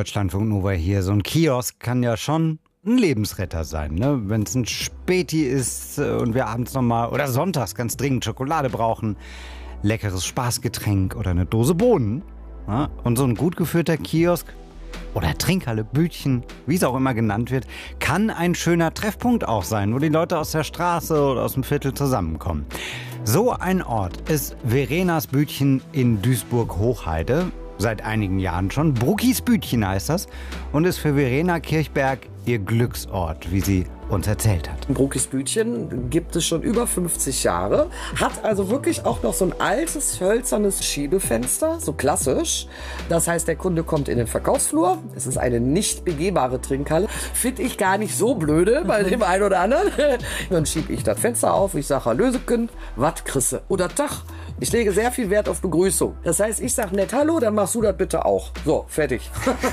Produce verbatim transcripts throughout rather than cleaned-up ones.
Deutschlandfunk Nova hier. So ein Kiosk kann ja schon ein Lebensretter sein, ne? Wenn es ein Späti ist und wir abends nochmal oder sonntags ganz dringend Schokolade brauchen, leckeres Spaßgetränk oder eine Dose Bohnen. Ja? Und so ein gut geführter Kiosk oder Trinkhalle, Bütchen, wie es auch immer genannt wird, kann ein schöner Treffpunkt auch sein, wo die Leute aus der Straße oder aus dem Viertel zusammenkommen. So ein Ort ist Verenas Bütchen in Duisburg-Hochheide. Seit einigen Jahren schon. Bruckis Bütchen heißt das und ist für Verena Kirchberg ihr Glücksort, wie sie uns erzählt hat. Bruckis Bütchen gibt es schon über fünfzig Jahre, hat also wirklich auch noch so ein altes, hölzernes Schiebefenster, so klassisch. Das heißt, der Kunde kommt in den Verkaufsflur, es ist eine nicht begehbare Trinkhalle. Finde ich gar nicht so blöde bei dem einen oder anderen. Dann schiebe ich das Fenster auf, ich sage Hallöseken, wat Chrisse oder Tag. Ich lege sehr viel Wert auf Begrüßung. Das heißt, ich sage nett Hallo, dann machst du das bitte auch. So, fertig.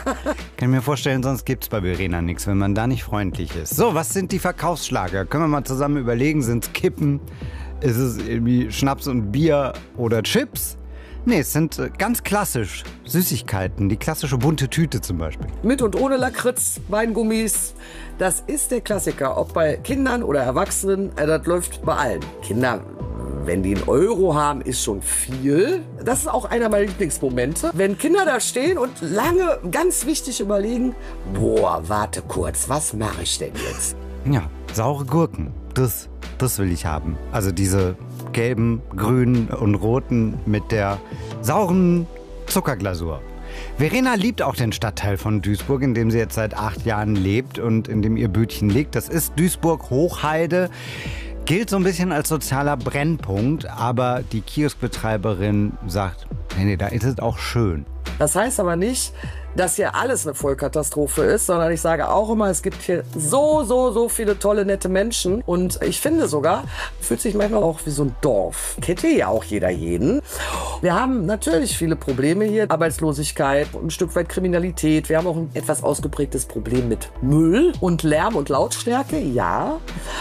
Kann mir vorstellen, sonst gibt es bei Verena nichts, wenn man da nicht freundlich ist. So, was sind die Verkaufsschlager? Können wir mal zusammen überlegen, sind es Kippen? Ist es irgendwie Schnaps und Bier oder Chips? Nee, es sind äh, ganz klassisch Süßigkeiten, die klassische bunte Tüte zum Beispiel. Mit und ohne Lakritz, Weingummis, das ist der Klassiker. Ob bei Kindern oder Erwachsenen, äh, das läuft bei allen. Kinder, wenn die einen Euro haben, ist schon viel. Das ist auch einer meiner Lieblingsmomente. Wenn Kinder da stehen und lange, ganz wichtig überlegen, boah, warte kurz, was mache ich denn jetzt? Ja, saure Gurken, das, das will ich haben. Also diese gelben, grünen und roten mit der sauren Zuckerglasur. Verena liebt auch den Stadtteil von Duisburg, in dem sie jetzt seit acht Jahren lebt und in dem ihr Bütchen liegt. Das ist Duisburg-Hochheide. Gilt so ein bisschen als sozialer Brennpunkt, aber die Kioskbetreiberin sagt, nee, nee, da ist es auch schön. Das heißt aber nicht, dass hier alles eine Vollkatastrophe ist, sondern ich sage auch immer, es gibt hier so, so, so viele tolle, nette Menschen. Und ich finde sogar, fühlt sich manchmal auch wie so ein Dorf. Kennt ja auch jeder jeden. Wir haben natürlich viele Probleme hier. Arbeitslosigkeit, ein Stück weit Kriminalität. Wir haben auch ein etwas ausgeprägtes Problem mit Müll und Lärm und Lautstärke, ja.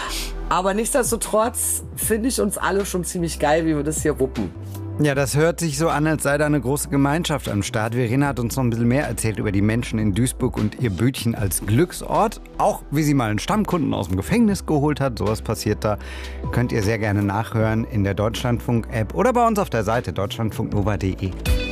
Aber nichtsdestotrotz finde ich uns alle schon ziemlich geil, wie wir das hier wuppen. Ja, das hört sich so an, als sei da eine große Gemeinschaft am Start. Verena hat uns noch ein bisschen mehr erzählt über die Menschen in Duisburg und ihr Bütchen als Glücksort. Auch wie sie mal einen Stammkunden aus dem Gefängnis geholt hat. Sowas passiert da. Könnt ihr sehr gerne nachhören in der Deutschlandfunk-App oder bei uns auf der Seite deutschlandfunknova punkt de.